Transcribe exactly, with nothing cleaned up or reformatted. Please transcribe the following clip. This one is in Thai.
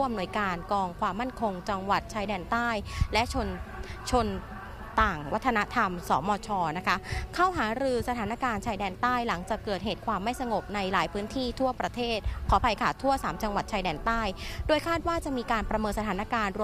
อำนวยการกองความมั่นคงจังหวัดชายแดนใต้และชนชนต่างวัฒนธรรมสมช.นะคะเข้าหารือสถานการณ์ชายแดนใต้หลังจากเกิดเหตุความไม่สงบในหลายพื้นที่ทั่วประเทศขออภัยค่ะทั่วสามจังหวัดชายแดนใต้โดยคาดว่าจะมีการประเมินสถานการณ์